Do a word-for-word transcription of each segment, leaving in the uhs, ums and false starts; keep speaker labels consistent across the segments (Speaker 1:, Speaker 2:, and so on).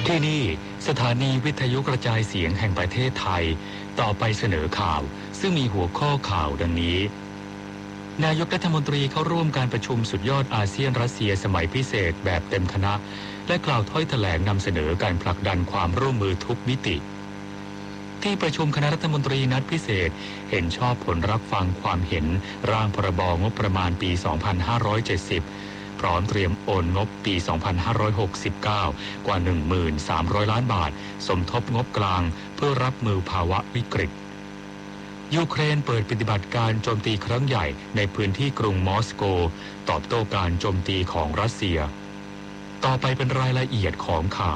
Speaker 1: ที่นี่สถานีวิทยุกระจายเสียงแห่งประเทศไทยต่อไปเสนอข่าวซึ่งมีหัวข้อข่าวดังนี้นายกรัฐมนตรีเข้าร่วมการประชุมสุดยอดอาเซียนรัสเซียสมัยพิเศษแบบเต็มคณะและกล่าวถ้อยแถลงนำเสนอการผลักดันความร่วมมือทุกมิติที่ประชุมคณะรัฐมนตรีนัดพิเศษเห็นชอบผลรับฟังความเห็นร่างพรบงบประมาณปี สองพันห้าร้อยเจ็ดสิบ พร้อมเตรียมโอนงบปี สองพันห้าร้อยหกสิบเก้า กว่า หนึ่งพันสามร้อย ล้านบาทสมทบงบกลางเพื่อรับมือภาวะวิกฤตยูเครนเปิดปฏิบัติการโจมตีครั้งใหญ่ในพื้นที่กรุงมอสโกตอบโต้การโจมตีของรัสเซียต่อไปเป็นรายละเอียดของข่า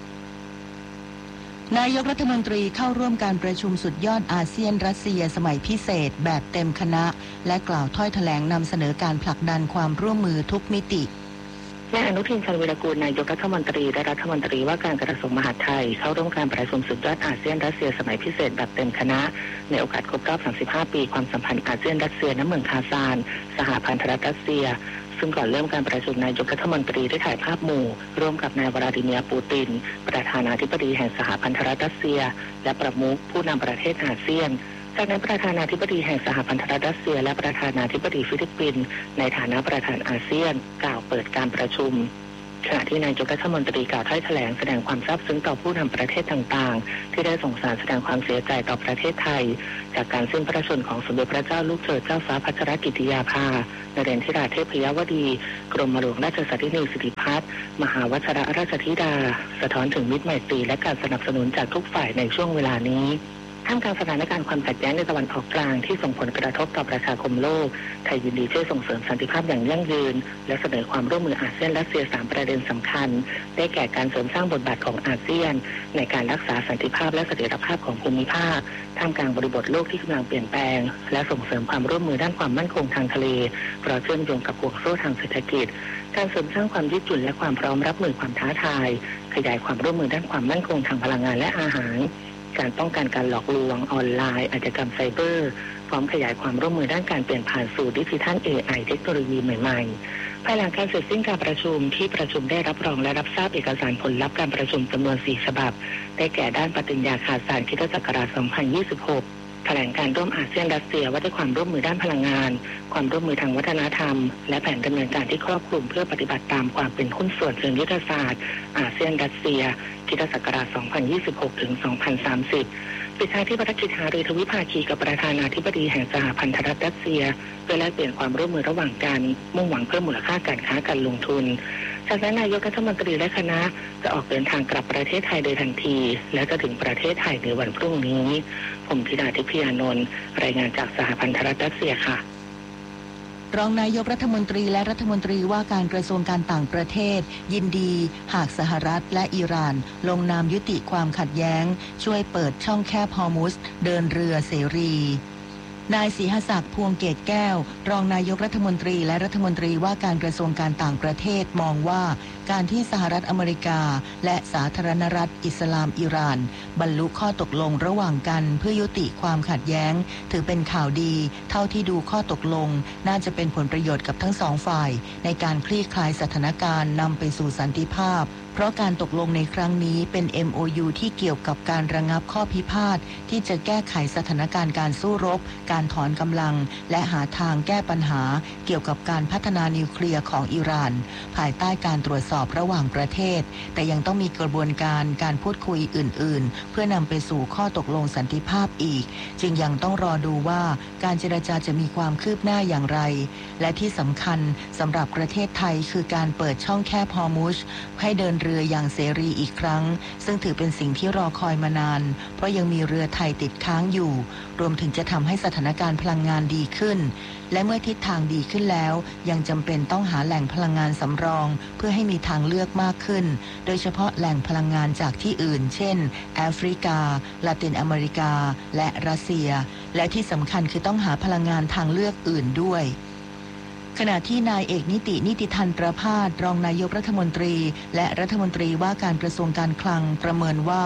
Speaker 1: วน
Speaker 2: ายกรัฐมนตรีเข้าร่วมการประชุมสุดยอดอาเซียนรัสเซียสมัยพิเศษแบบเต็มคณะและกล่าวถ้อยแถลงนำเสนอการผลักดันความร่วมมือทุกมิติ
Speaker 3: นายอนุทินชาญวีรกูลนายกรัฐมนตรีและรัฐมนตรีว่าการกระทรวงมหาดไทยเข้าร่วมการประชุมสุดยอดอาเซียนรัสเซียสมัยพิเศษแบบเต็มคณะในโอกาสครบรอบสามสิบห้าปีความสัมพันธ์อาเซียนรัสเซียณเมืองคาซานสหพันธรัฐรัสเซียซึ่งก่อนเริ่มการประชุมนายกรัฐมนตรีได้ถ่ายภาพหมู่ร่วมกับนายวลาดิเมียร์ปูตินประธานาธิบดีแห่งสหพันธรัฐรัสเซียและประมุขผู้นำประเทศอาเซียนจากนั้นประธานาธิบดีแห่งสหพันธรัฐรัสเซียและประธานาธิบดีฟิลิปปินส์ในฐานะประธานอาเซียนกล่าวเปิดการประชุมขณะที่นายกรัฐมนตรีกล่าวถ้อยแถลงแสดงความซาบซึ้งต่อผู้นำประเทศต่างๆที่ได้ส่งสารแสดงความเสียใจต่อประเทศไทยจากการสิ้นพระชนของสมเด็จพระเจ้าลูกเธอเจ้าฟ้าพัชรกิติยาภานเรนทิราเทพยวดีกรมหลวงราชสัตนีสิริพัฒน์มหาวชิรราชธิดาสะท้อนถึงมิตรไมตรีและการสนับสนุนจากทุกฝ่ายในช่วงเวลานี้ท่ามกลางสถานการณ์ความขัดแย้งในตะวันออกกลางที่ส่งผลกระทบต่อประชาคมโลกไทยยินดีช่วยส่งเสริมสันติภาพอย่างยั่งยืนและเสนอความร่วมมืออาเซียนรัสเซียสามประเด็นสำคัญได้แก่การเสริมสร้างบทบาทของอาเซียนในการรักษาสันติภาพและเสถียรภาพของภูมิภาคท่ามกลางบริบทโลกที่กำลังเปลี่ยนแปลงและส่งเสริมความร่วมมือด้านความมั่นคงทางทะเลเพราะเชื่อมโยงกับห่วงโซ่ทางเศรษฐกิจการเสริมสร้างความยืดหยุ่นและความพร้อมรับมือความท้าทายขยายความร่วมมือด้านความมั่นคงทางพลังงานและอาหารการป้องกันการหลอกลวงออนไลน์อาชญากรรมไซเบอร์พร้อมขยายความร่วมมือด้านการเปลี่ยนผ่านสู่ดิจิทัล เอ ไอ เทคโนโลยีใหม่ๆภายหลังการเสร็จสิ้นการประชุมที่ประชุมได้รับรองและรับทราบเอกสารผลลัพธ์การประชุมจำนวนสี่ฉบับได้แก่ด้านปฏิญญาคาซานคริสตศักราชสองพันยี่สิบหกแถลงการร่วมอาเซียนรัสเซียว่าด้วยความร่วมมือด้านพลังงานความร่วมมือทางวัฒนธรรมและแผนดำเนินการที่ครอบคลุมเพื่อปฏิบัติตามความเป็นหุ้นส่วนเชิงยุทธศาสตร์อาเซียนรัสเซียคริสตศักราชสองพันยี่สิบหกถึงสองพันสามสิบปิดท้ายที่ภารกิจหารือทวิภาคีกับประธานาธิบดีแห่งสหพันธรัฐรัสเซียเพื่อแลกเปลี่ยนความร่วมมือระหว่างกันมุ่งหวังเพิ่มมูลค่าการค้าการลงทุนจากนั้นนายกรัฐมนตรีและคณะจะออกเดินทางกลับประเทศไทยโดยทันทีและจะถึงประเทศไทยในวันพรุ่งนี้ผมธิดาทิพยานนท์รายงานจากสหพันธรัฐรัสเซียค่ะ
Speaker 2: รองนายกรัฐมนตรีและรัฐมนตรีว่าการกระทรวงการต่างประเทศยินดีหากสหรัฐและอิหร่านลงนามยุติความขัดแย้งช่วยเปิดช่องแคบฮอร์มุซเดินเรือเสรีนายศรีหศักดิ์พวงเกตแก้วรองนายกรัฐมนตรีและรัฐมนตรีว่าการกระทรวงการต่างประเทศมองว่าการที่สหรัฐอเมริกาและสาธารณรัฐอิสลามอิหร่านบรรลุข้อตกลงระหว่างกันเพื่อยุติความขัดแย้งถือเป็นข่าวดีเท่าที่ดูข้อตกลงน่าจะเป็นผลประโยชน์กับทั้งสองฝ่ายในการคลี่คลายสถานการณ์นำไปสู่สันติภาพเพราะการตกลงในครั้งนี้เป็น เอ็ม โอ ยู ที่เกี่ยวกับการระงับข้อพิพาทที่จะแก้ไขสถานการณ์การสู้รบการถอนกำลังและหาทางแก้ปัญหาเกี่ยวกับการพัฒนานิวเคลียร์ของอิหร่านภายใต้การตรวจสอบระหว่างประเทศแต่ยังต้องมีกระบวนการการพูดคุยอื่นๆเพื่อนำไปสู่ข้อตกลงสันติภาพอีกจึงยังต้องรอดูว่าการเจรจาจะมีความคืบหน้าอย่างไรและที่สำคัญสำหรับประเทศไทยคือการเปิดช่องแคบฮอร์มุซให้เดินเรืออย่างเสรีอีกครั้งซึ่งถือเป็นสิ่งที่รอคอยมานานเพราะยังมีเรือไทยติดค้างอยู่รวมถึงจะทำให้สถานการณ์พลังงานดีขึ้นและเมื่อทิศทางดีขึ้นแล้วยังจำเป็นต้องหาแหล่งพลังงานสำรองเพื่อให้มีทางเลือกมากขึ้นโดยเฉพาะแหล่งพลังงานจากที่อื่นเช่นแอฟริกาลาตินอเมริกาและรัสเซียและที่สำคัญคือต้องหาพลังงานทางเลือกอื่นด้วยขณะที่นายเอกนิตินิติธันประภาสรองนายกรัฐมนตรีและรัฐมนตรีว่าการกระทรวงการคลังประเมินว่า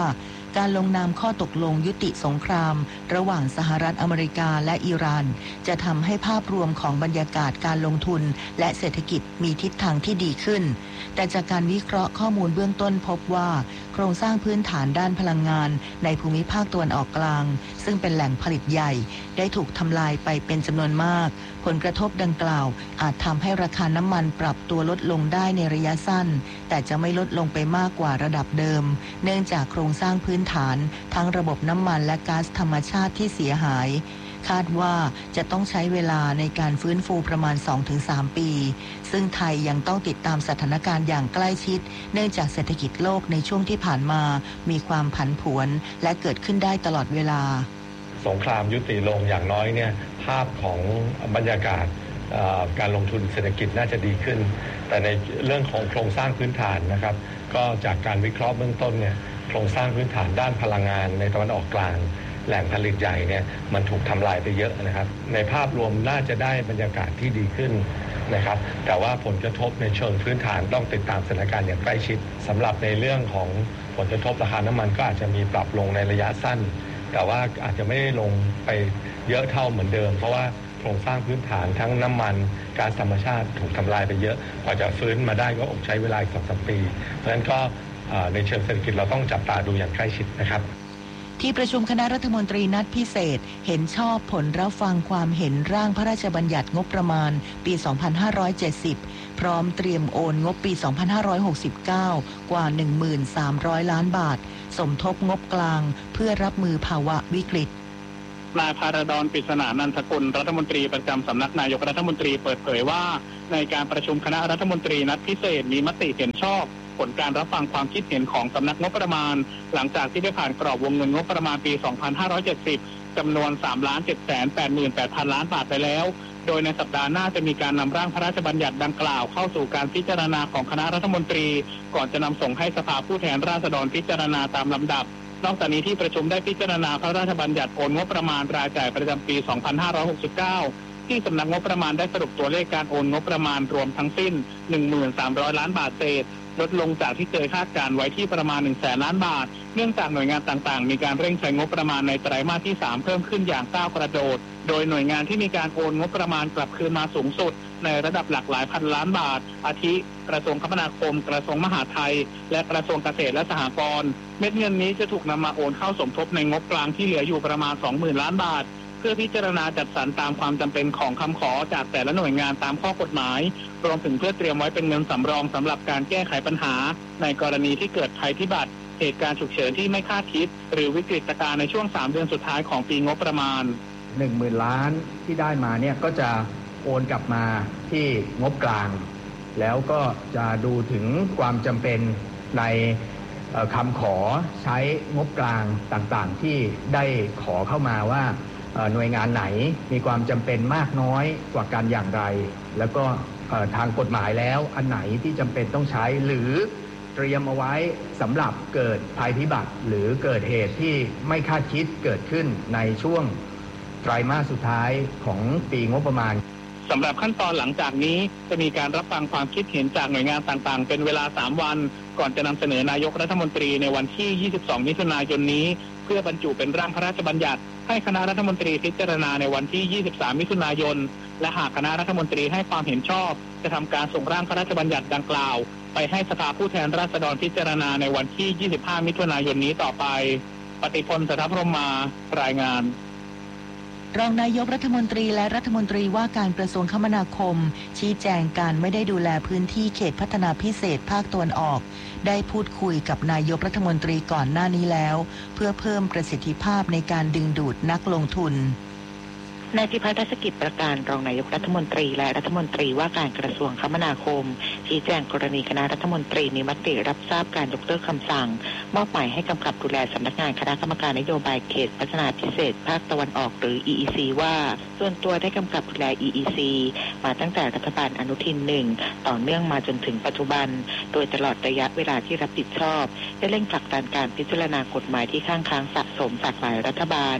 Speaker 2: การลงนามข้อตกลงยุติสงครามระหว่างสหรัฐอเมริกาและอิหร่านจะทำให้ภาพรวมของบรรยากาศการลงทุนและเศรษฐกิจมีทิศทางที่ดีขึ้นแต่จากการวิเคราะห์ข้อมูลเบื้องต้นพบว่าโครงสร้างพื้นฐานด้านพลังงานในภูมิภาคตะวันออกกลางซึ่งเป็นแหล่งผลิตใหญ่ได้ถูกทำลายไปเป็นจำนวนมากผลกระทบดังกล่าวอาจทำให้ราคาน้ำมันปรับตัวลดลงได้ในระยะสั้นแต่จะไม่ลดลงไปมากกว่าระดับเดิมเนื่องจากโครงสร้างพื้นฐานทั้งระบบน้ำมันและก๊าซธรรมชาติที่เสียหายคาดว่าจะต้องใช้เวลาในการฟื้นฟูประมาณ สองถึงสาม ปีซึ่งไทยยังต้องติดตามสถานการณ์อย่างใกล้ชิดเนื่องจากเศรษฐกิจโลกในช่วงที่ผ่านมามีความผันผวนและเกิดขึ้นได้ตลอดเวลา
Speaker 4: สงครามยุติลงอย่างน้อยเนี่ยภาพของบรรยากาศการลงทุนเศรษฐกิจน่าจะดีขึ้นแต่ในเรื่องของโครงสร้างพื้นฐานนะครับก็จากการวิเคราะห์เบื้องต้นเนี่ยโครงสร้างพื้นฐานด้านพลังงานในตะวันออกกลางแหล่งผลิตใหญ่เนี่ยมันถูกทำลายไปเยอะนะครับในภาพรวมน่าจะได้บรรยากาศที่ดีขึ้นนะครับแต่ว่าผลกระทบในเชิงพื้นฐานต้องติดตามสถานการณ์อย่างใกล้ชิดสำหรับในเรื่องของผลกระทบราคาน้ำมันก็อาจจะมีปรับลงในระยะสั้นแต่ว่าอาจจะไม่ได้ลงไปเยอะเท่าเหมือนเดิมเพราะว่าโครงสร้างพื้นฐานทั้งน้ำมันก๊าซธรรมชาติถูกทำลายไปเยอะกว่าจะฟื้นมาได้ก็ใช้เวลาอีก สองถึงสาม ปีเพราะฉะนั้นก็ในเชิงเศรษฐกิจเราต้องจับตาดูอย่างใกล้ชิดนะครับ
Speaker 2: ที่ประชุมคณะรัฐมนตรีนัดพิเศษเห็นชอบผลรับฟังความเห็นร่างพระราชบัญญัติงบประมาณปี สองพันห้าร้อยเจ็ดสิบ พร้อมเตรียมโอนงบปี สองพันห้าร้อยหกสิบเก้า กว่า หนึ่งพันสามร้อย ล้านบาทสมทบงบกลางเพื่อรับมือภาวะวิกฤต
Speaker 5: นายภารดร ปริศนานันทกุลรัฐมนตรีประจำสำนักนายกรัฐมนตรีเปิดเผยว่าในการประชุมคณะรัฐมนตรีนัดพิเศษมีมติเห็นชอบผลการรับฟังความคิดเห็นของสำนักงบประมาณหลังจากที่ได้ผ่านกรอบวงเงินงบประมาณปี สองพันห้าร้อยเจ็ดสิบ จำนวน สามล้านเจ็ดแสนแปดหมื่นแปดพัน ล้านบาทไปแล้วโดยในสัปดาห์หน้าจะมีการนำร่างพระราชบัญญัติดังกล่าวเข้าสู่การพิจารณาของคณะรัฐมนตรีก่อนจะนำส่งให้สภาผู้แทนราษฎรพิจารณาตามลำดับนอกจากนี้ที่ประชุมได้พิจารณาพระราชบัญญัติโอนงบประมาณรายจ่ายประจำปี สองพันห้าร้อยหกสิบเก้า ที่สำนักงบประมาณได้สรุปตัวเลขการโอนงบประมาณรวมทั้งสิ้น หนึ่งพันสามร้อย ล้านบาทเศษลดลงจากที่เคยคาดการไว้ที่ประมาณ หนึ่งแสน ล้านบาทเนื่องจากหน่วยงานต่างๆมีการเร่งใช้งบประมาณในไตรมาสที่สามเพิ่มขึ้นอย่างก้าวกระโดดโดยหน่วยงานที่มีการโอนงบประมาณกลับคืนมาสูงสุดในระดับหลักหลายพันล้านบาทอาทิกระทรวงคมนาคมกระทรวงมหาดไทยและกระทรวงเกษตรและสหกรณ์เม็ดเงินนี้จะถูกนำมาโอนเข้าสมทบในงบกลางที่เหลืออยู่ประมาณ สองหมื่น ล้านบาทเพื่อพิจารณาจัดสรรตามความจำเป็นของคำขอจากแต่ละหน่วยงานตามข้อกฎหมายรวมถึงเพื่อเตรียมไว้เป็นเงินสำรองสำหรับการแก้ไขปัญหาในกรณีที่เกิดภัยพิบัติเหตุการณ์ฉุกเฉินที่ไม่คาดคิดหรือวิกฤตการณ์ในช่วงสามเดือนสุดท้ายของปีงบประมาณ
Speaker 6: หนึ่งหมื่น ล้านที่ได้มาเนี่ยก็จะโอนกลับมาที่งบกลางแล้วก็จะดูถึงความจำเป็นในคำขอใช้งบกลางต่างๆที่ได้ขอเข้ามาว่าหน่วยงานไหนมีความจำเป็นมากน้อยกว่ากันอย่างไรแล้วก็ทางกฎหมายแล้วอันไหนที่จำเป็นต้องใช้หรือเตรียมเอาไว้สำหรับเกิดภัยพิบัติหรือเกิดเหตุที่ไม่คาดคิดเกิดขึ้นในช่วงไตรมาสสุดท้ายของปีงบประมาณ
Speaker 5: สำหรับขั้นตอนหลังจากนี้จะมีการรับฟังความคิดเห็นจากหน่วยงานต่างๆเป็นเวลาสามวันก่อนจะนำเสนอนายกรัฐมนตรีในวันที่ยี่สิบสองมิถุนายนนี้เพื่อบรรจุเป็นร่างพระราชบัญญัติให้คณะรัฐมนตรีพิจารณาในวันที่ยี่สิบสามมิถุนายนและหากคณะรัฐมนตรีให้ความเห็นชอบจะทำการส่งร่างพระราชบัญญัติดังกล่าวไปให้สภาผู้แทนราษฎรพิจารณาในวันที่ยี่สิบห้ามิถุนายนนี้ต่อไปปฏิพล สัทธพรหมารายงาน
Speaker 2: รองนายกรัฐมนตรีและรัฐมนตรีว่าการกระทรวงคมนาคมชี้แจงการไม่ได้ดูแลพื้นที่เขตพัฒนาพิเศษภาคตะวันออกได้พูดคุยกับนายกรัฐมนตรีก่อนหน้านี้แล้วเพื่อเพิ่มประสิทธิภาพในการดึงดูดนักลงทุน
Speaker 3: นายพิพัฒน์ รัชกิจประการรองนายกรัฐมนตรีและรัฐมนตรีว่าการกระทรวงคมนาคมชี้แจงกรณีคณะรัฐมนตรีมีมติรับทราบการยกเลิกคำสั่งมอบหมายให้กำกับดูแลสำนักงานคณะกรรมการนโยบายเขตพัฒนาพิเศษภาคตะวันออกหรือ อี อี ซี ว่าส่วนตัวได้กำกับดูแล อี อี ซี มาตั้งแต่รัฐบาลอนุทินหนึ่งต่อเนื่องมาจนถึงปัจจุบันโดยตลอดระยะเวลาที่รับผิดชอบได้เร่งผลักดันการพิจารณากฎหมายที่ค้างค้างสะสมจากหลายรัฐบาล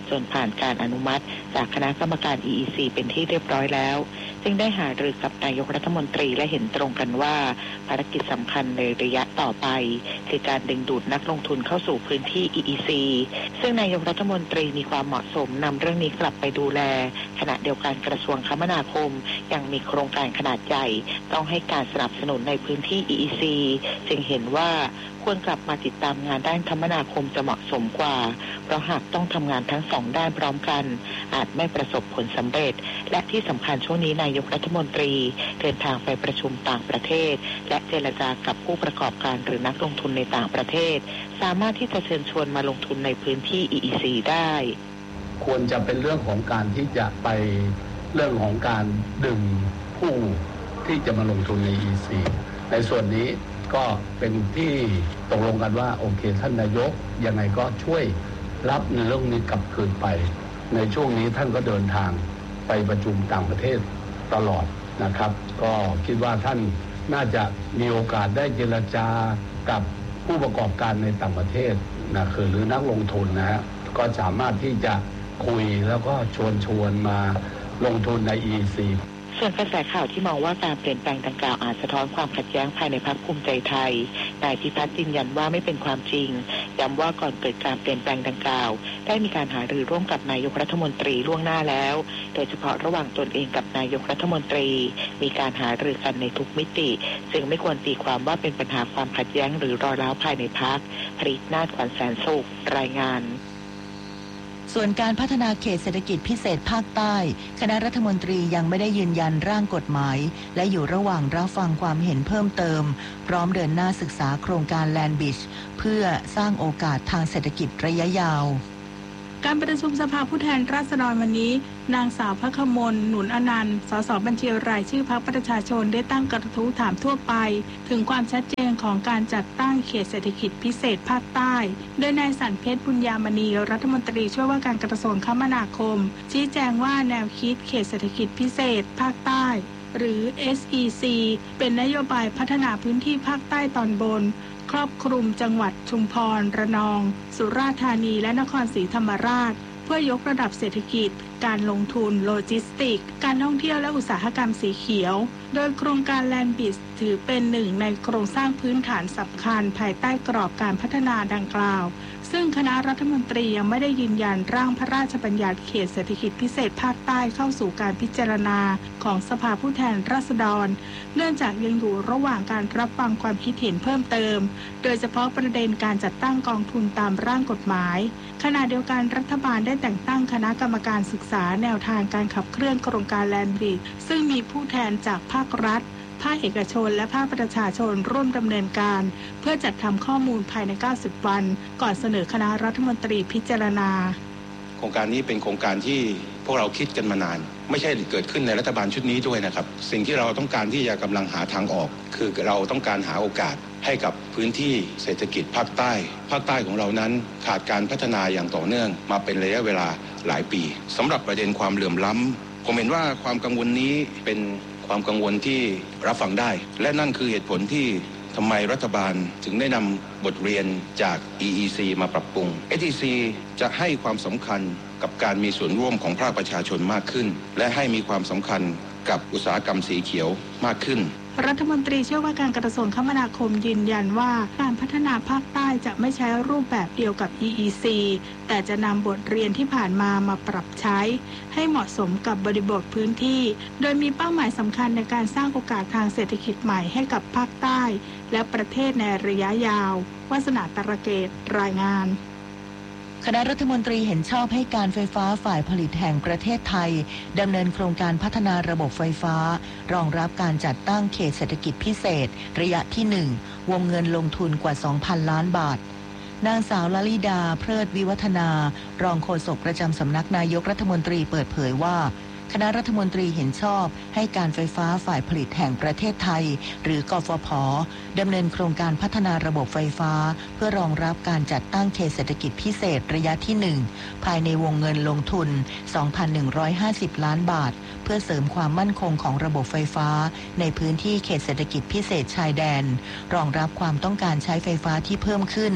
Speaker 3: จนผ่านการอนุมัติจากคณะกรรมการ อี อี ซี เป็นที่เรียบร้อยแล้วจึงได้หารือกับนายกรัฐมนตรีและเห็นตรงกันว่าภารกิจสำคัญในระยะต่อไปคือการดึงดูดนักลงทุนเข้าสู่พื้นที่ อี อี ซี ซึ่งนายกรัฐมนตรีมีความเหมาะสมนำเรื่องนี้กลับไปดูแลขณะเดียวกันกระทรวงคมนาคมยังมีโครงการขนาดใหญ่ต้องให้การสนับสนุนในพื้นที่ อี อี ซี จึงเห็นว่าควรกลับมาติดตามงานด้านคมนาคมจะเหมาะสมกว่าเพราะหากต้องทำงานทั้งสองด้านพร้อมกันอาจไม่ประสบผลสำเร็จและที่สำคัญช่วงนี้นายกรัฐมนตรีเดินทางไปประชุมต่างประเทศและเจรจากับผู้ประกอบการหรือนักลงทุนในต่างประเทศสามารถที่จะเชิญชวนมาลงทุนในพื้นที่ อี อี ซี ได้
Speaker 7: ควรจะเป็นเรื่องของการที่จะไปเรื่องของการดึงผู้ที่จะมาลงทุนใน อี อี ซี ในส่วนนี้ก็เป็นที่ตกลงกันว่าโอเคท่านนายกยังไงก็ช่วยรับในเรื่องนี้กลับคืนไปในช่วงนี้ท่านก็เดินทางไปประชุมต่างประเทศตลอดนะครับก็คิดว่าท่านน่าจะมีโอกาสได้เจรจากับผู้ประกอบการในต่างประเทศนะคือหรือนักลงทุนนะฮะก็สามารถที่จะคุยแล้วก็ชวนชวนมาลงทุนใน อี อี ซี
Speaker 3: ส่วนกระแสข่าวที่มองว่าการเปลี่ยนแปลงดังกล่าวอาจสะท้อนความขัดแย้งภายในพรรคภูมิใจไทยนายพิพัฒน์ยืนยันว่าไม่เป็นความจริงย้ำว่าก่อนเกิดการเปลี่ยนแปลงดังกล่าวได้มีการหารือร่วมกับนายกรัฐมนตรีล่วงหน้าแล้วโดยเฉพาะระหว่างตนเองกับนายกรัฐมนตรีมีการหารือกันในทุกมิติจึงไม่ควรตีความว่าเป็นปัญหาความขัดแย้งหรือรอยร้าวภายในพรรคผลิตนาถขวัญแสนสุขรายงาน
Speaker 2: ส่วนการพัฒนาเขตเศรษฐกิจพิเศษภาคใต้คณะรัฐมนตรียังไม่ได้ยืนยันร่างกฎหมายและอยู่ระหว่างรับฟังความเห็นเพิ่มเติมพร้อมเดินหน้าศึกษาโครงการแลนด์บริดจ์เพื่อสร้างโอกาสทางเศรษฐกิจระยะยาว
Speaker 8: การประชุมสภาผู้แทนราษฎรวันนี้นางสาวพระขมลหนุนอนันต์สสบัญชีรายชื่อพรรคประชาชนได้ตั้งกระทู้ถามทั่วไปถึงความชัดเจนของการจัดตั้งเขตเศรษฐกิจพิเศษภาคใต้โดยนายสันเพชรบุญญามณีรัฐมนตรีช่วยว่าการกระทรวงคมนาคมชี้แจงว่าแนวคิดเขตเศรษฐกิจพิเศษภาคใต้หรือ เอส อี ซี เป็นนโยบายพัฒนาพื้นที่ภาคใต้ตอนบนครอบคลุมจังหวัดชุมพรระนองสุราษฎร์ธานีและนครศรีธรรมราชเพื่อยกระดับเศรษฐกิจการลงทุนโลจิสติกการท่องเที่ยวและอุตสาหกรรมสีเขียวโดยโครงการแลนด์บริดจ์ถือเป็นหนึ่งในโครงสร้างพื้นฐานสำคัญภายใต้กรอบการพัฒนาดังกล่าวซึ่งคณะรัฐมนตรียังไม่ได้ยืนยันร่างพระราชบัญญัติเขตเศรษฐกิจพิเศษภาคใต้เข้าสู่การพิจารณาของสภาผู้แทนราษฎรเนื่องจากยังอยู่ระหว่างการรับฟังความคิดเห็นเพิ่มเติมโดยเฉพาะประเด็นการจัดตั้งกองทุนตามร่างกฎหมายขณะเดียวกันรัฐบาลได้แต่งตั้งคณะกรรมการศึกษาแนวทางการขับเคลื่อนโครงการแลนด์บริดจ์ซึ่งมีผู้แทนจากภาครัฐภาคเอกชนและภาคประชาชนร่วมดำเนินการเพื่อจัดทำข้อมูลภายในเก้าสิบวันก่อนเสนอคณะรัฐมนตรีพิจารณา
Speaker 9: โครงการนี้เป็นโครงการที่พวกเราคิดกันมานานไม่ใช่เกิดขึ้นในรัฐบาลชุดนี้ด้วยนะครับสิ่งที่เราต้องการที่จะกำลังหาทางออกคือเราต้องการหาโอกาสให้กับพื้นที่เศรษฐกิจภาคใต้ภาคใต้ของเรานั้นขาดการพัฒนาอย่างต่อเนื่องมาเป็นระยะเวลาหลายปีสำหรับประเด็นความเหลื่อมล้ำผมเห็นว่าความกังวลนี้เป็นความกังวลที่รับฟังได้และนั่นคือเหตุผลที่ทำไมรัฐบาลถึงได้นำบทเรียนจาก อี อี ซี มาปรับปรุง เอส อี ซี จะให้ความสำคัญกับการมีส่วนร่วมของภาคประชาชนมากขึ้นและให้มีความสำคัญกับอุตสาหกรรมสีเขียวมากขึ้น
Speaker 8: รัฐมนตรีเชื่อว่าการกระทรวงคมนาคมยืนยันว่าการพัฒนาภาคใต้จะไม่ใช้รูปแบบเดียวกับ อี อี ซี แต่จะนำบทเรียนที่ผ่านมามาปรับใช้ให้เหมาะสมกับบริบทพื้นที่โดยมีเป้าหมายสำคัญในการสร้างโอกาสทางเศรษฐกิจใหม่ให้กับภาคใต้และประเทศในระยะยาววาสนาตระเกตรายงาน
Speaker 2: คณะรัฐมนตรีเห็นชอบให้การไฟฟ้าฝ่ายผลิตแห่งประเทศไทยดำเนินโครงการพัฒนาระบบไฟฟ้ารองรับการจัดตั้งเขตเศรษฐกิจพิเศษระยะที่หนึ่งวงเงินลงทุนกว่า สองพัน ล้านบาทนางสาวลลิดาเพลิดวิวัฒนารองโฆษกประจำสำนักนายกรัฐมนตรีเปิดเผยว่าคณะรัฐมนตรีเห็นชอบให้การไฟฟ้าฝ่ายผลิตแห่งประเทศไทยหรือกฟผ.ดำเนินโครงการพัฒนาระบบไฟฟ้าเพื่อรองรับการจัดตั้งเขตเศรษฐกิจพิเศษระยะที่หนึ่งภายในวงเงินลงทุน สองพันหนึ่งร้อยห้าสิบ ล้านบาทเพื่อเสริมความมั่นคงของระบบไฟฟ้าในพื้นที่เขตเศรษฐกิจพิเศษชายแดนรองรับความต้องการใช้ไฟฟ้าที่เพิ่มขึ้น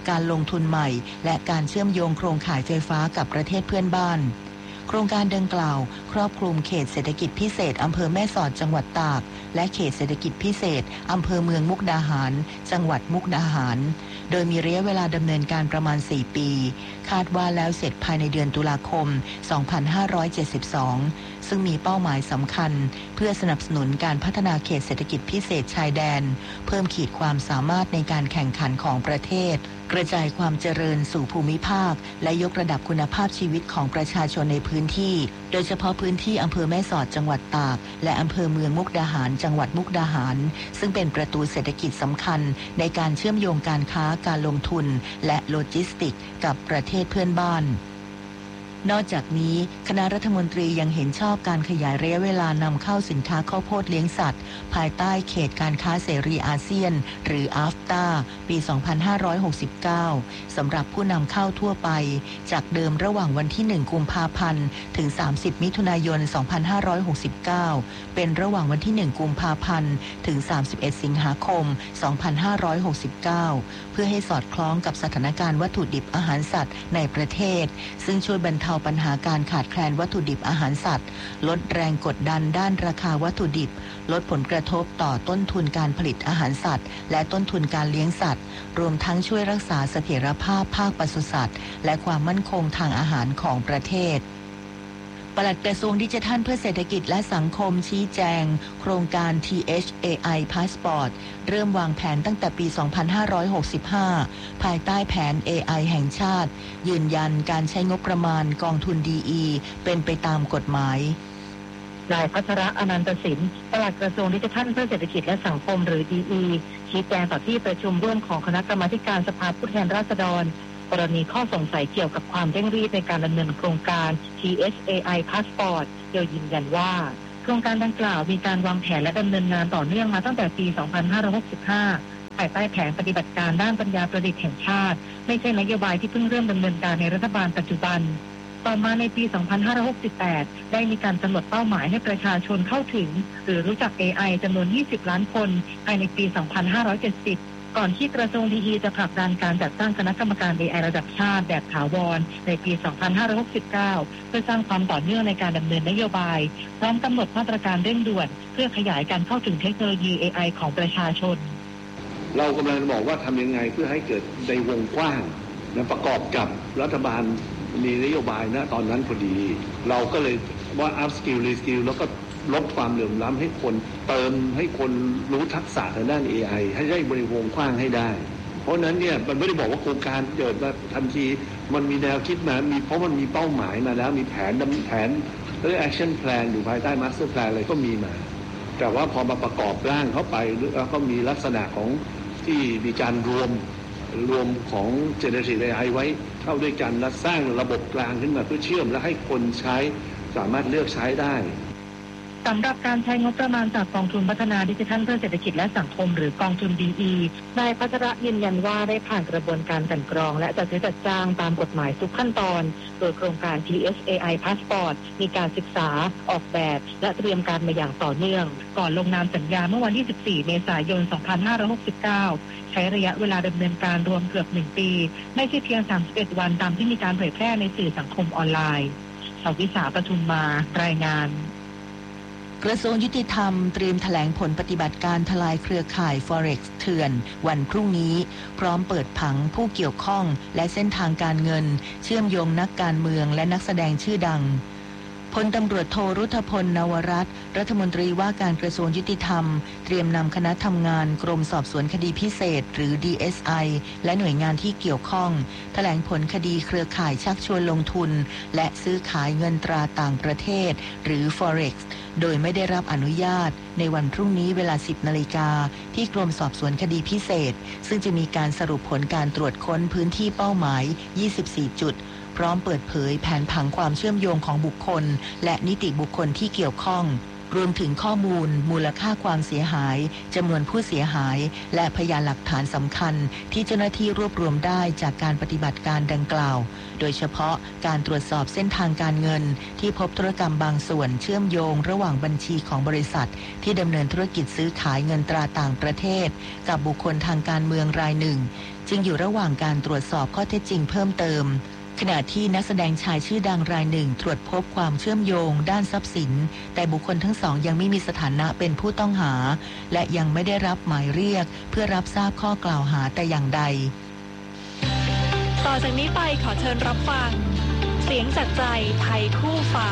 Speaker 2: การลงทุนใหม่และการเชื่อมโยงโครงข่ายไฟฟ้ากับประเทศเพื่อนบ้านโครงการดังกล่าวครอบคลุมเขตเศรษฐกิจพิเศษอำเภอแม่สอดจังหวัดตากและเขตเศรษฐกิจพิเศษอำเภอเมืองมุกดาหารจังหวัดมุกดาหารโดยมีระยะเวลาดำเนินการประมาณสี่ปีคาดว่าแล้วเสร็จภายในเดือนตุลาคมสองพันห้าร้อยเจ็ดสิบสองซึ่งมีเป้าหมายสำคัญเพื่อสนับสนุนการพัฒนาเขตเศรษฐกิจพิเศษชายแดนเพิ่มขีดความสามารถในการแข่งขันของประเทศกระจายความเจริญสู่ภูมิภาคและยกระดับคุณภาพชีวิตของประชาชนในพื้นที่โดยเฉพาะพื้นที่อำเภอแม่สอดจังหวัดตากและอำเภอเมืองมุกดาหารจังหวัดมุกดาหารซึ่งเป็นประตูเศรษฐกิจสำคัญในการเชื่อมโยงการค้าการลงทุนและโลจิสติกส์กับประเทศเพื่อนบ้านนอกจากนี้คณะรัฐมนตรียังเห็นชอบการขยายระยะเวลานำเข้าสินค้าข้าวโพดเลี้ยงสัตว์ภายใต้เขตการค้าเสรีอาเซียนหรือ อาฟตา ปี สองพันห้าร้อยหกสิบเก้า สำหรับผู้นำเข้าทั่วไปจากเดิมระหว่างวันที่ หนึ่ง กุมภาพันธ์ ถึง สามสิบ มิถุนายน สองพันห้าร้อยหกสิบเก้า เป็นระหว่างวันที่ หนึ่ง กุมภาพันธ์ ถึง สามสิบเอ็ด สิงหาคม สองพันห้าร้อยหกสิบเก้า เพื่อให้สอดคล้องกับสถานการณ์วัตถุดิบอาหารสัตว์ในประเทศซึ่งช่วยบรรเทาปัญหาการขาดแคลนวัตถุดิบอาหารสัตว์ลดแรงกดดันด้านราคาวัตถุดิบลดผลกระทบต่อต้นทุนการผลิตอาหารสัตว์และต้นทุนการเลี้ยงสัตว์รวมทั้งช่วยรักษาเสถียรภาพภาคปศุสัตว์และความมั่นคงทางอาหารของประเทศปลัดกระทรวงดิจิทัลเพื่อเศรษฐกิจและสังคมชี้แจงโครงการ ที เอช เอ ไอ Passport เริ่มวางแผนตั้งแต่ปี สองพันห้าร้อยหกสิบห้า ภายใต้แผน เอ ไอ แห่งชาติยืนยันการใช้งบประมาณกองทุน ดี อี เป็นไปตามกฎหมาย
Speaker 3: นายพัชระอนันตสินปลัดกระทรวงดิจิทัลเพื่อเศรษฐกิจและสังคมหรือ ดี อี ชี้แจงต่อที่ประชุมร่วมของคณะกรรมาการสภาผู้แทนราษฎรกรณีข้อสงสัยเกี่ยวกับความเร่งรีบในการดำเนินโครงการ ที เอช เอ ไอ Passport โดยยืนยันว่าโครงการดังกล่าวมีการวางแผนและดำเนินงานต่อเนื่องมาตั้งแต่ปี สองพันห้าร้อยหกสิบห้า ภายใต้แผนปฏิบัติการด้านปัญญาประดิษฐ์แห่งชาติไม่ใช่นโยบายที่เพิ่งเริ่มดำเนินการในรัฐบาลปัจจุบันต่อมาในปี สองพันห้าร้อยหกสิบแปด ได้มีการกำหนดเป้าหมายให้ประชาชนเข้าถึงหรือรู้จัก เอ ไอ จำนวน ยี่สิบ ล้านคนภายในปี สองพันห้าร้อยเจ็ดสิบก่อนที่กระทรวง ดี อี จะผลักดันการจัดตั้งคณะกรรมการ เอ ไอ ระดับชาติแบบถาวรในปี สองพันห้าร้อยหกสิบเก้า เพื่อสร้างความต่อเนื่องในการดำเนินนโยบายพร้อมกำหนดมาตรการเร่งด่วนเพื่อขยายการเข้าถึงเทคโนโลยี เอ ไอ ของประชาชน
Speaker 7: เรากำลังบอกว่าทำยังไงเพื่อให้เกิดในวงกว้างและประกอบกับรัฐบาลมีนโยบายนะตอนนั้นพอดีเราก็เลยว่า up skill re skill แล้วก็ลดความเหลื่อมล้ำให้คนเติมให้คนรู้ทักษะทางด้าน เอ ไอ ให้ได้บริวงกว้างให้ได้เพราะนั้นเนี่ยมันไม่ได้บอกว่าโครงการเกิดมาทันทีมันมีแนวคิดมามีเพราะมันมีเป้าหมายมาแล้วมีแผนดำแผนหรือ action plan อยู่ภายใต้ master plan อะไรก็มีมาแต่ว่าพอมาประกอบร่างเข้าไปแล้วก็มีลักษณะของที่มีการรวมรวมของ generative เอ ไอ ไว้เข้าด้วยกันและสร้างระบบกลางขึ้นมาเพื่อเชื่อมและให้คนใช้สามารถเลือกใช้ได้
Speaker 3: สำหรับการใช้งบประมาณจากกองทุนพัฒนาดิจิทัลเพื่อเศรษฐกิจและสังคมหรือกองทุน ดี อี นายพัชระยืนยันว่าได้ผ่านกระบวนการกลั่นกรองและจัดซื้อจัดจ้างตามกฎหมายทุกขั้นตอนโดยโครงการ ที เอช เอ ไอ Passport มีการศึกษาออกแบบและเตรียมการมาอย่างต่อเนื่องก่อนลงนามสัญญาเมื่อวันที่ สิบสี่ เมษายน สองพันห้าร้อยหกสิบเก้า ใช้ระยะเวลาดำเนินการรวมเกือบหนึ่งปีไม่ใช่เพียงสามสิบเอ็ดวันตามที่มีการเผยแพร่ในสื่อสังคมออนไลน์ชวิสาปทุมมารายงาน
Speaker 2: กระทรวงยุติธรรมเตรียมแถลงผลปฏิบัติการทลายเครือข่าย Forex เถื่อนวันพรุ่งนี้พร้อมเปิดผังผู้เกี่ยวข้องและเส้นทางการเงินเชื่อมโยงนักการเมืองและนักแสดงชื่อดังพลตำรวจโทรุธพลนวรัตน์รัฐมนตรีว่าการกระทรวงยุติธรรมเตรียมนำคณะทำงานกรมสอบสวนคดีพิเศษหรือ ดี เอส ไอ และหน่วยงานที่เกี่ยวข้องแถลงผลคดีเครือข่ายชักชวนลงทุนและซื้อขายเงินตราต่างประเทศหรือ Forex โดยไม่ได้รับอนุญาตในวันพรุ่งนี้เวลา สิบ นาฬิกาที่กรมสอบสวนคดีพิเศษซึ่งจะมีการสรุปผลการตรวจค้นพื้นที่เป้าหมายยี่สิบสี่จุดพร้อมเปิดเผยแผนผังความเชื่อมโยงของบุคคลและนิติบุคคลที่เกี่ยวข้องรวมถึงข้อมูลมูลค่าความเสียหายจำนวนผู้เสียหายและพยานหลักฐานสำคัญที่เจ้าหน้าที่รวบรวมได้จากการปฏิบัติการดังกล่าวโดยเฉพาะการตรวจสอบเส้นทางการเงินที่พบธุรกรรมบางส่วนเชื่อมโยงระหว่างบัญชีของบริษัทที่ดำเนินธุรกิจซื้อขายเงินตราต่างประเทศกับบุคคลทางการเมืองรายหนึ่งจึงอยู่ระหว่างการตรวจสอบข้อเท็จจริงเพิ่มเติมขณะที่นักแสดงชายชื่อดังรายหนึ่งตรวจพบความเชื่อมโยงด้านทรัพย์สินแต่บุคคลทั้งสองยังไม่มีสถานะเป็นผู้ต้องหาและยังไม่ได้รับหมายเรียกเพื่อรับทราบข้อกล่าวหาแต่อย่างใด
Speaker 10: ต่อจากนี้ไปขอเชิญรับฟังเสียงจากใจไทยคู่ฟ้า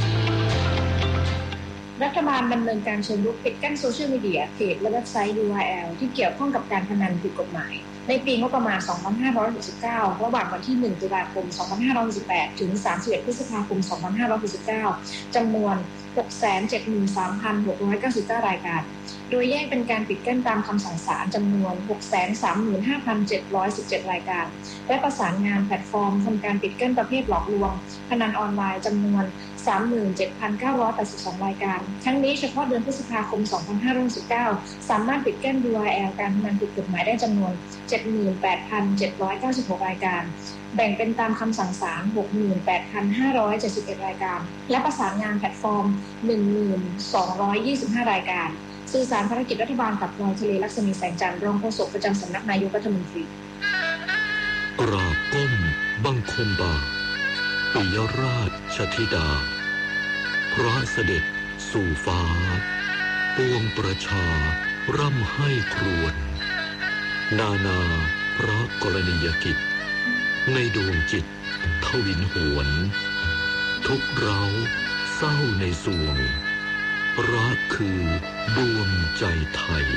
Speaker 11: รัฐบาลดำเนินการเชิงรุกปิดกั้นโซเชียลมีเดียเพจและเว็บไซต์ ยู อาร์ แอล ที่เกี่ยวข้องกับการพนันผิดกฎหมายในปีงบประมาณ สองพันห้าร้อยหกสิบเก้า ระหว่างวันที่ หนึ่ง ตุลาคม สองพันห้าร้อยหกสิบแปด ถึง สามสิบเอ็ด พฤษภาคม สองพันห้าร้อยหกสิบเก้า จำนวน หกแสนเจ็ดหมื่นสามพันหกร้อยเก้าสิบเก้า รายการโดยแยกเป็นการปิดกั้นตามคำสั่งศาลจำนวน หกแสนสามหมื่นห้าพันเจ็ดร้อยสิบเจ็ด รายการและประสานงานแพลตฟอร์มทำการปิดกั้นประเภทหลอกลวงพนันออนไลน์จำนวน สามหมื่นเจ็ดพันเก้าร้อยแปดสิบสอง รายการทั้งนี้เฉพาะเดือนพฤษภาคม สองพันห้าร้อยหกสิบเก้า สามารถปิดกั้น ยู อาร์ แอล การพนันผิดกฎหมายได้จำนวน เจ็ดหมื่นแปดพันเจ็ดร้อยเก้าสิบหก รายการแบ่งเป็นตามคำสั่งศาล หกหมื่นแปดพันห้าร้อยเจ็ดสิบเอ็ด รายการและประสานงานแพลตฟอร์ม หนึ่งหมื่นสองร้อยยี่สิบห้า รายการสื่อสารภารกิจรัฐบาลกับนายทะเลลักษมีแสงจันทร์รองโฆษกประจำสำนักนายกรัฐมนตรี
Speaker 12: กราบก้มบังคมบาทปิยราชธิดาพระเสด็จสู่ฟ้าปวงประชาร่ำให้ครวญนานาพระกรณียกิจในดวงจิตทวินหวนทุกเราเศร้าในสวงรักคือดวงใจไทย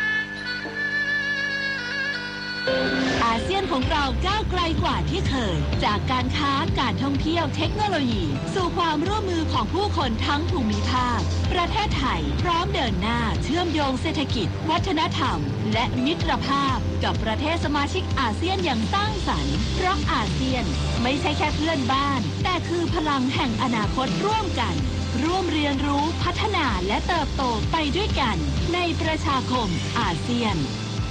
Speaker 10: อาเซียนของเราก้าวไกลกว่าที่เคยจากการค้าการท่องเที่ยวเทคโนโลยีสู่ความร่วมมือของผู้คนทั้งภูมิภาคประเทศไทยพร้อมเดินหน้าเชื่อมโยงเศรษฐกิจวัฒนธรรมและมิตรภาพกับประเทศสมาชิกอาเซียนอย่างสร้างสรรค์เพราะอาเซียนไม่ใช่แค่เพื่อนบ้านแต่คือพลังแห่งอนาคตร่วมกันร่วมเรียนรู้พัฒนาและเติบโตไปด้วยกันในประชาคมอาเซียน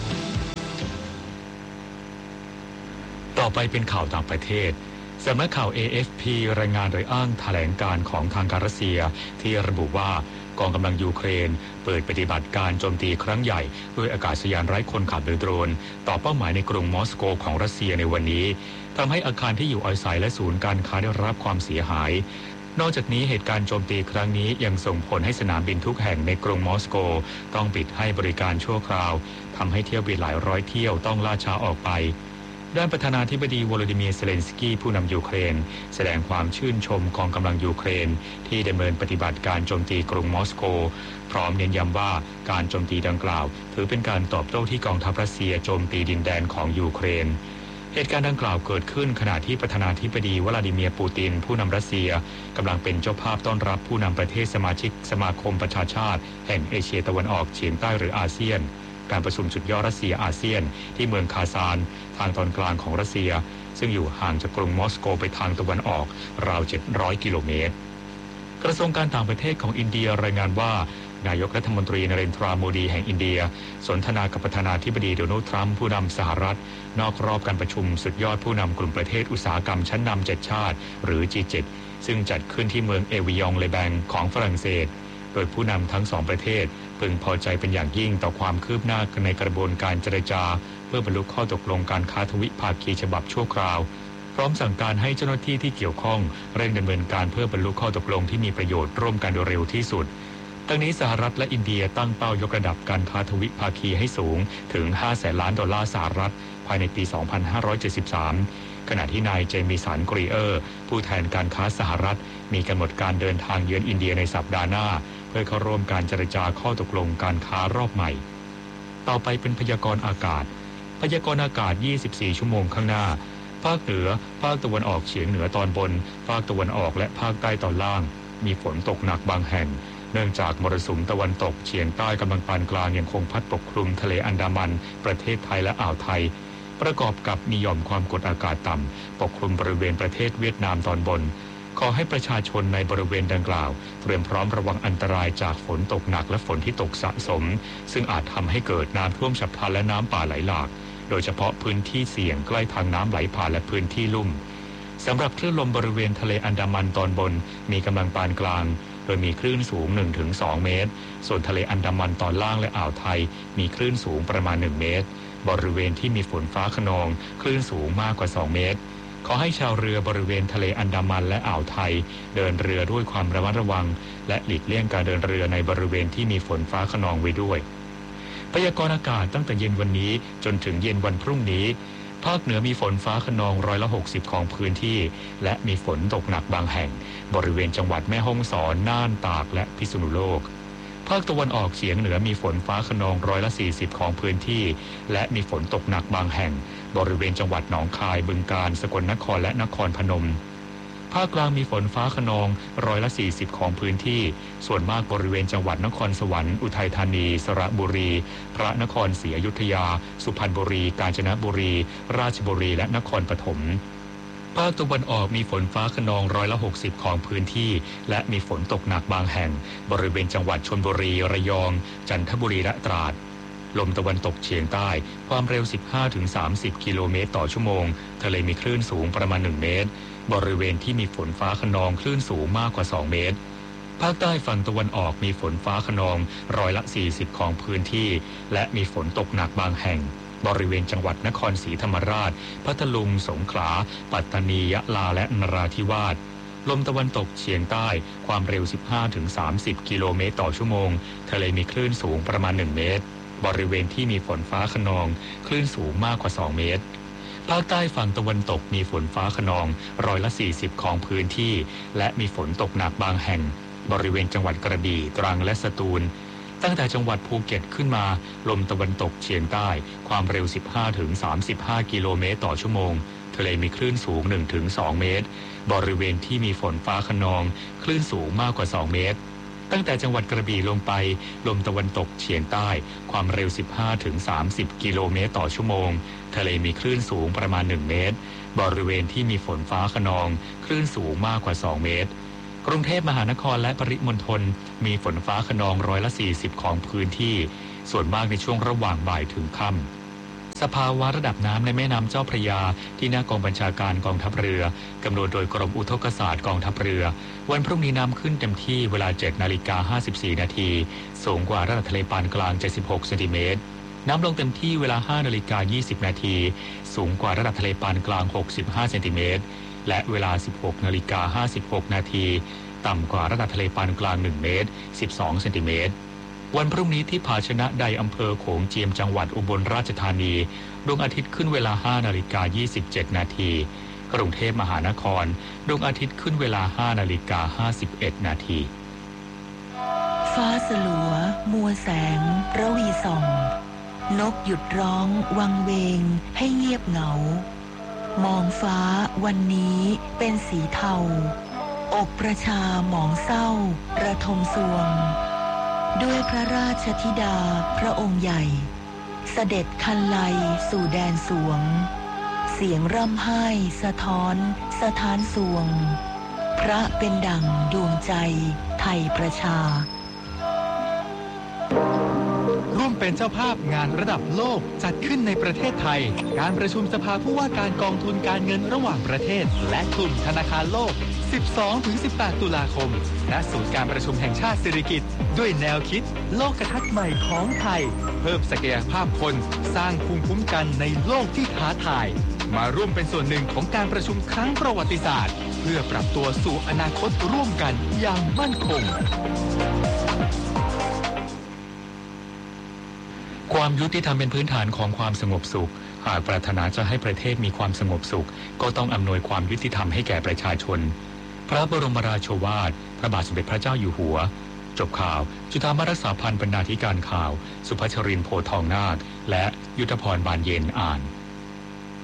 Speaker 1: ต่อไปเป็นข่าวต่างประเทศสำนักข่าว เอ เอฟ พี รายงานโดยอ้างแถลงการของทางการรัสเซียที่ระบุว่ากองกำลังยูเครนเปิดปฏิบัติการโจมตีครั้งใหญ่ด้วยอากาศยานไร้คนขับหรือโดรนต่อเป้าหมายในกรุงมอสโกของรัสเซียในวันนี้ทำให้อาคารที่อยู่อาศัยและศูนย์การค้าได้รับความเสียหายนอกจากนี้เหตุการณ์โจมตีครั้งนี้ยังส่งผลให้สนามบินทุกแห่งในกรุงมอสโกต้องปิดให้บริการชั่วคราวทำให้เที่ยวบินหลายร้อยเที่ยวต้องล่าช้าออกไปด้านประธานาธิบดีโวโลดิเมียร์ เซเลนสกี้ผู้นำยูเครนแสดงความชื่นชมกองกำลังยูเครนที่ดำเนินปฏิบัติการโจมตีกรุงมอสโกพร้อมเน้นย้ำว่าการโจมตีดังกล่าวถือเป็นการตอบโต้ที่กองทัพรัสเซียโจมตีดินแดนของยูเครนเหตุการณ์ดังกล่าวเกิดขึ้นขณะที่ประธานาธิบดีวลาดิเมียร์ปูตินผู้นำรัสเซียกำลังเป็นเจ้าภาพต้อนรับผู้นำประเทศสมาชิกสมาคมประชาชาติแห่งเอเชียตะวันออกเฉียงใต้หรืออาเซียนการประชุมสุดยอดรัสเซียอาเซียนที่เมืองคาซานทางตอนกลางของรัสเซียซึ่งอยู่ห่างจากกรุงมอสโกไปทางตะวันออกราวเจ็ดร้อยกิโลเมตรกระทรวงการต่างประเทศของอินเดียรายงานว่านายกรัฐมนตรีนเรนทราโมดีแห่งอินเดียสนทนากับประธานาธิบดีโดนัลด์ทรัมป์ผู้นำสหรัฐนอกรอบการประชุมสุดยอดผู้นำกลุ่มประเทศอุตสาหกรรมชั้นนำเจ็ดชาติหรือ จี เจ็ด ซึ่งจัดขึ้นที่เมืองเอวิยองเลแบงของฝรั่งเศสโดยผู้นำทั้งสองประเทศพึงพอใจเป็นอย่างยิ่งต่อความคืบหน้าในกระบวนการเจรจาเพื่อบรรลุข้อตกลงการค้าทวิภาคีฉบับชั่วคราวพร้อมสั่งการให้เจ้าหน้าที่ที่เกี่ยวข้องเร่งดำเนินการเพื่อบรรลุข้อตกลงที่มีประโยชน์ร่วมกันโดยเร็วที่สุดทั้งนี้สหรัฐและอินเดียตั้งเป้ายกระดับการค้าทวิภาคีให้สูงถึงห้าแสนล้านดอลลาร์สหรัฐภายในปี สองพันห้าร้อยเจ็ดสิบสาม ขณะที่นายเจมี่สันกรีเออร์ผู้แทนการค้าสหรัฐมีกำหนดการเดินทางเยือนอินเดียในสัปดาห์หน้าเพื่อเข้าร่วมการเจรจาข้อตกลงการค้ารอบใหม่ต่อไปเป็นพยากรณ์อากาศพยากรณ์อากาศยี่สิบสี่ชั่วโมงข้างหน้าภาคเหนือภาคตะวันออกเฉียงเหนือตอนบนภาคตะวันออกและภาคใต้ตอนล่างมีฝนตกหนักบางแห่งเนื่องจากมรสุมตะวันตกเฉียงใต้กำลังปานกลางยังคงพัดปกคลุมทะเลอันดามันประเทศไทยและอ่าวไทยประกอบกับมีหย่อมความกดอากาศต่ำปกคลุมบริเวณประเทศเวียดนามตอนบนขอให้ประชาชนในบริเวณดังกล่าวเตรียมพร้อมระวังอันตรายจากฝนตกหนักและฝนที่ตกสะสมซึ่งอาจทำให้เกิดน้ำท่วมฉับพลันและน้ำป่าไหลหลากโดยเฉพาะพื้นที่เสี่ยงใกล้ทางน้ำไหลผ่านและพื้นที่ลุ่มสำหรับคลื่นลมบริเวณทะเลอันดามันตอนบนมีกำลังปานกลางโดยมีคลื่นสูง หนึ่งถึงสอง เมตรส่วนทะเลอันดามันตอนล่างและอ่าวไทยมีคลื่นสูงประมาณหนึ่งเมตรบริเวณที่มีฝนฟ้าคะนองคลื่นสูงมากกว่าสองเมตรขอให้ชาวเรือบริเวณทะเลอันดามันและอ่าวไทยเดินเรือด้วยความระมัดระวังและหลีกเลี่ยงการเดินเรือในบริเวณที่มีฝนฟ้าคะนองไว้ด้วยพยากรณ์อากาศตั้งแต่เย็นวันนี้จนถึงเย็นวันพรุ่งนี้ภาคเหนือมีฝนฟ้าคะนองร้อยละหกสิบของพื้นที่และมีฝนตกหนักบางแห่งบริเวณจังหวัดแม่ฮ่องสอนน่านตากและพิษณุโลกภาคตะวันออกเฉียงเหนือมีฝนฟ้าคะนองร้อยละสี่สิบของพื้นที่และมีฝนตกหนักบางแห่งบริเวณจังหวัดหนองคายบึงกาฬสกลนครและนครพนมภาคกลางมีฝนฟ้าคะนองร้อยละสี่สิบของพื้นที่ส่วนมากบริเวณจังหวัดนครสวรรค์อุทัยธานีสระบุรีพระนครศรีอยุธยาสุพรรณบุรีกาญจนบุรีราชบุรีและนครปฐมภาคตะวันออกมีฝนฟ้าคะนองร้อยละหกสิบของพื้นที่และมีฝนตกหนักบางแห่งบริเวณจังหวัดชลบุรีระยองจันทบุรีและตราดลมตะวันตกเฉียงใต้ความเร็ว สิบห้าถึงสามสิบ กิโลเมตรต่อชั่วโมงทะเลมีคลื่นสูงประมาณหนึ่งเมตรบริเวณที่มีฝนฟ้าคะนองคลื่นสูงมากกว่าสองเมตรภาคใต้ฝั่งตะวันออกมีฝนฟ้าคะนองร้อยละสี่สิบของพื้นที่และมีฝนตกหนักบางแห่งบริเวณจังหวัดนครศรีธรรมราชพัทลุงสงขลาปัตตานียะลาและนราธิวาสลมตะวันตกเฉียงใต้ความเร็ว สิบห้าถึงสามสิบ กิโลเมตรต่อชั่วโมงทะเลมีคลื่นสูงประมาณหนึ่งเมตรบริเวณที่มีฝนฟ้าคะนองคลื่นสูงมากกว่าสองเมตรภาคใต้ฝั่งตะวันตกมีฝนฟ้าคะนองร้อยละสี่สิบของพื้นที่และมีฝนตกหนักบางแห่งบริเวณจังหวัดกระบี่ตรังและสตูลตั้งแต่จังหวัดภูเก็ตขึ้นมาลมตะวันตกเฉียงใต้ความเร็ว สิบห้าถึงสามสิบห้า กิโลเมตรต่อชั่วโมงทะเลมีคลื่นสูง หนึ่งถึงสอง เมตรบริเวณที่มีฝนฟ้าคะนองคลื่นสูงมากกว่าสองเมตรตั้งแต่จังหวัดกระบี่ลงไปลมตะวันตกเฉียงใต้ความเร็ว สิบห้าถึงสามสิบ กิโลเมตรต่อชั่วโมงทะเลมีคลื่นสูงประมาณหนึ่งเมตรบริเวณที่มีฝนฟ้าคะนองคลื่นสูงมากกว่าสองเมตรกรุงเทพมหานครและปริมณฑลมีฝนฟ้าคะนองร้อยละสี่สิบของพื้นที่ส่วนมากในช่วงระหว่างบ่ายถึงค่ำสภาวะระดับน้ำในแม่น้ำเจ้าพระยาที่หน้ากองบัญชาการกองทัพเรือกำหนดโดยกรมอุทกศาสตร์กองทัพเรือวันพรุ่งนี้น้ำขึ้นเต็มที่เวลา เจ็ดนาฬิกาห้าสิบสี่ นาทีสูงกว่าระดับทะเลปานกลางเจ็ดสิบหกเซนติเมตรน้ำลงเต็มที่เวลา ห้านาฬิกายี่สิบ นาทีสูงกว่าระดับทะเลปานกลางหกสิบห้าเซนติเมตรและเวลา สิบหกนาฬิกาห้าสิบหก นาทีต่ำกว่าระดับทะเลปานกลางหนึ่งเมตรสิบสองเซนติเมตรวันพรุ่งนี้ที่ผาชนะใดอำเภอโขงเจียมจังหวัดอุบลราชธานีดวงอาทิตย์ขึ้นเวลา ห้านาฬิกายี่สิบเจ็ด นาทีกรุงเทพมหานครดวงอาทิตย์ขึ้นเวลา ห้านาฬิกาห้าสิบเอ็ด นาที
Speaker 2: ฟ้าสลัวมัวแสงระวีส่องนกหยุดร้องวังเวงให้เงียบเหงามองฟ้าวันนี้เป็นสีเทาอกประชาหมองเศร้าระทมสวงด้วยพระราชธิดาพระองค์ใหญ่เสด็จคันไลสู่แดนสวงเสียงร่ำไห้สะท้อนสะท้านสวงพระเป็นดั่งดวงใจไทยประชา
Speaker 13: ร่วมเป็นเจ้าภาพงานระดับโลกจัดขึ้นในประเทศไทยการประชุมสภาผู้ว่าการกองทุนการเงินระหว่างประเทศและกลุ่มธนาคารโลก สิบสองถึงสิบแปด ตุลาคมณศูนย์การประชุมแห่งชาติสิริกิติ์ด้วยแนวคิดโลกทัศน์ใหม่ของไทยเพิ่มศักยภาพคนสร้างภูมิคุ้มกันในโลกที่ท้าทายมาร่วมเป็นส่วนหนึ่งของการประชุมครั้งประวัติศาสตร์เพื่อปรับตัวสู่อนาคตร่วมกันอย่างมั่นคง
Speaker 1: ความยุติธรรมเป็นพื้นฐานของความสงบสุขหากปรารถนาจะให้ประเทศมีความสงบสุขก็ต้องอำนวยความยุติธรรมให้แก่ประชาชนพระบรมราโชวาทพระบาทสมเด็จพระเจ้าอยู่หัวจบข่าวจุฑามารักษาพันธ์บรรณาธิการข่าวสุภัชรินทร์โพธิ์ทองนาคและยุทธพรบานเย็นอ่าน